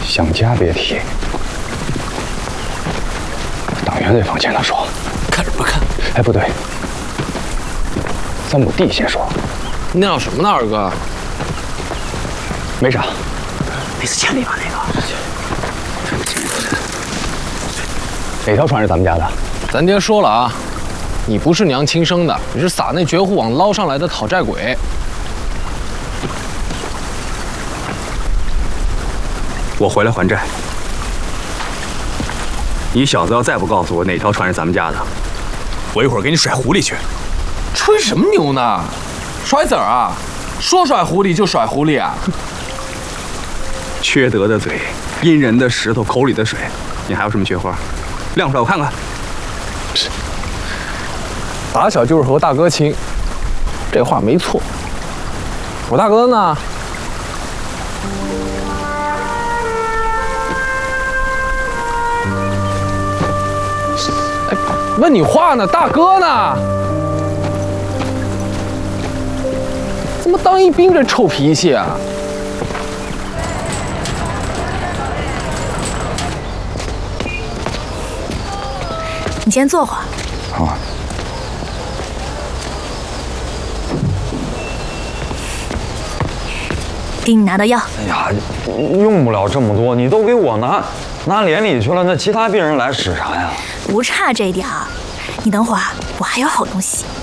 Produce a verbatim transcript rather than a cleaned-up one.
想家别提。党员那房间的说。 看什么看？ 哎，不对，三亩地先说。 那叫什么呢，二哥？ 没啥。 那是千里吧？那个。 哪条船是咱们家的？ 咱爹说了啊，你不是娘亲生的，你是撒那绝户网捞上来的讨债鬼。 我回来还债。你小子要再不告诉我哪条船是咱们家的，我一会儿给你甩湖里去。 吹什么牛呢？甩子儿啊！说甩湖里就甩湖里啊！ 缺德的嘴，阴人的石头，口里的水，你还有什么缺话？亮出来我看看。 打小就是和大哥亲，这话没错。我大哥呢？哎，问你话呢，大哥呢？怎么当一兵这臭脾气啊？ 你先坐会儿。 好啊。 给你拿的药。 哎呀，用不了这么多，你都给我拿拿脸里去了，那其他病人来使啥呀？ 不差这点儿。你等会儿，我还有好东西。